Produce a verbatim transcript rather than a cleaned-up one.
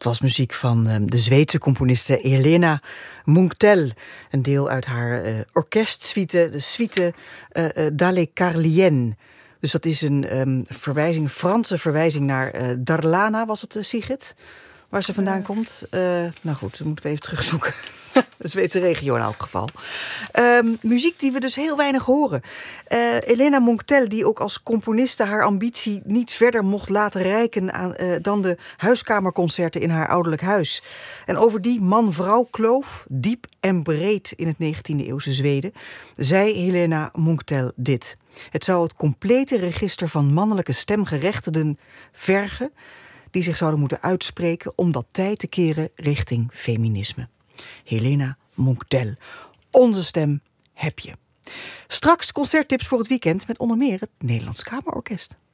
was muziek van uh, de Zweedse componiste Helena Munkhtel. Een deel uit haar uh, orkestsuite, de suite uh, uh, Dalle Carlienne. Dus dat is een um, verwijzing, een Franse verwijzing naar uh, Dalarna, was het, uh, Sigrid? Waar ze vandaan uh. komt. Uh, nou goed, dat moeten we even terugzoeken. De Zweedse regio in elk geval. Um, muziek die we dus heel weinig horen. Uh, Helena Munkhtel, die ook als componiste haar ambitie niet verder mocht laten reiken aan, uh, dan de huiskamerconcerten in haar ouderlijk huis. En over die man-vrouw kloof, diep en breed in het negentiende eeuwse Zweden, zei Helena Munkhtel dit. Het zou het complete register van mannelijke stemgerechtigden vergen die zich zouden moeten uitspreken om dat tij te keren richting feminisme. Helena Munkhtel. Onze stem heb je. Straks concerttips voor het weekend met onder meer het Nederlands Kamerorkest.